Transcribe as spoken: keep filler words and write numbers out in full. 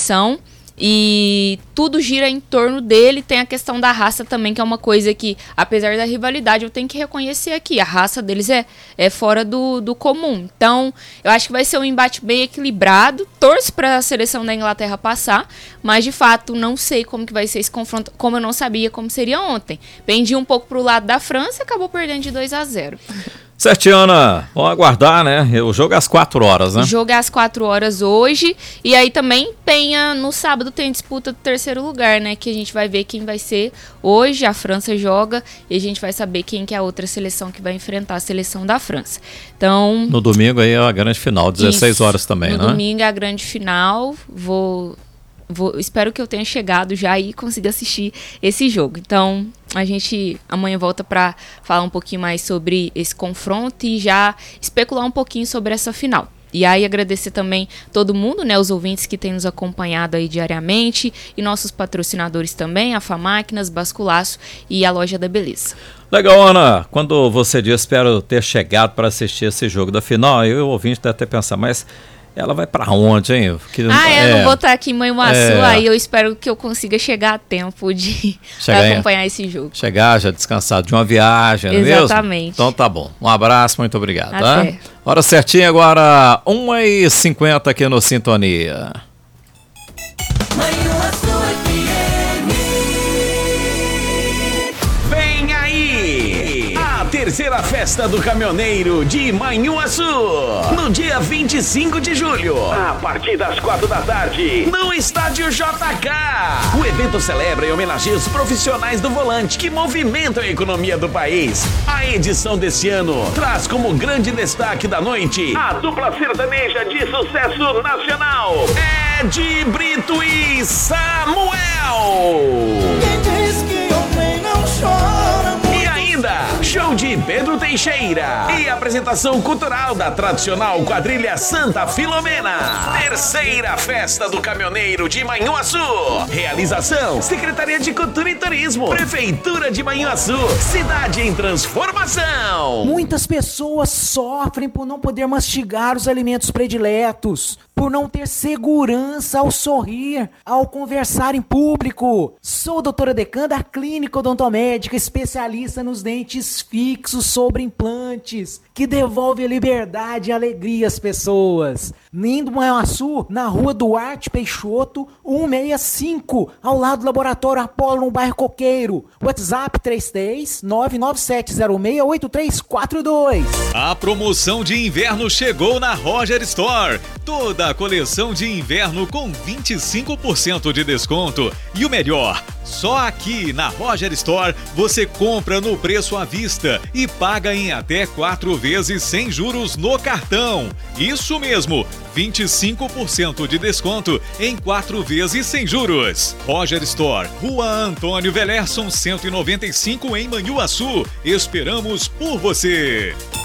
seleção. E tudo gira em torno dele. Tem a questão da raça também, que é uma coisa que, apesar da rivalidade, eu tenho que reconhecer aqui. A raça deles é, é fora do, do comum. Então, eu acho que vai ser um embate bem equilibrado. Torço para a seleção da Inglaterra passar, mas, de fato, não sei como que vai ser esse confronto, como eu não sabia como seria ontem. Pendi um pouco pro lado da França e acabou perdendo de dois a zero. Certinho, Ana. Vamos aguardar, né? O jogo é às quatro horas, né? O jogo é às quatro horas hoje. E aí também tem a, no sábado tem disputa do terceiro lugar, né? Que a gente vai ver quem vai ser hoje. A França joga e a gente vai saber quem que é a outra seleção que vai enfrentar a seleção da França. Então... No domingo aí é a grande final, dezesseis horas também, no né? No domingo é a grande final. Vou... Vou, espero que eu tenha chegado já e consiga assistir esse jogo. Então, a gente amanhã volta para falar um pouquinho mais sobre esse confronto e já especular um pouquinho sobre essa final. E aí agradecer também todo mundo, né, os ouvintes que têm nos acompanhado aí diariamente e nossos patrocinadores também, a Famáquinas, Basculaço e a Loja da Beleza. Legal, Ana. Quando você diz espero ter chegado para assistir esse jogo da final, eu, o ouvinte deve até pensar, mas... ela vai pra onde, hein? Que, ah, é, eu não vou estar aqui em Manhuaçu, é, aí eu espero que eu consiga chegar a tempo de acompanhar em, esse jogo. Chegar já descansado de uma viagem, não é mesmo? Exatamente. Então tá bom. Um abraço, muito obrigado. Até. Tá? Hora certinha agora, uma e cinquenta aqui no Sintonia. Terceira Festa do Caminhoneiro de Manhuaçu, no dia vinte e cinco de julho, a partir das quatro da tarde, no Estádio J K. O evento celebra e homenageia os profissionais do volante que movimentam a economia do país. A edição desse ano traz como grande destaque da noite a dupla sertaneja de sucesso nacional, Ed Brito e Samuel. Quem diz que homem não chora, show de Pedro Teixeira e apresentação cultural da tradicional quadrilha Santa Filomena. Terceira Festa do Caminhoneiro de Manhuaçu. Realização: Secretaria de Cultura e Turismo, Prefeitura de Manhuaçu, cidade em transformação. Muitas pessoas sofrem por não poder mastigar os alimentos prediletos, por não ter segurança ao sorrir, ao conversar em público. Sou a doutora Decan da Clínica Odontomédica, especialista nos dentes fixos sobre implantes, que devolve a liberdade e alegria às pessoas. Lindo Manhuaçu, na rua Duarte Peixoto, cento e sessenta e cinco, ao lado do Laboratório Apolo, no bairro Coqueiro. WhatsApp três três nove nove sete zero seis oito três quatro dois. A promoção de inverno chegou na Roger Store. Toda a coleção de inverno com vinte e cinco por cento de desconto. E o melhor, só aqui na Roger Store você compra no preço à vista e paga em até quatro vezes sem juros no cartão. Isso mesmo, vinte e cinco por cento de desconto em quatro vezes sem juros. Roger Store, Rua Antônio Velerson, cento e noventa e cinco em Manhuaçu. Esperamos por você.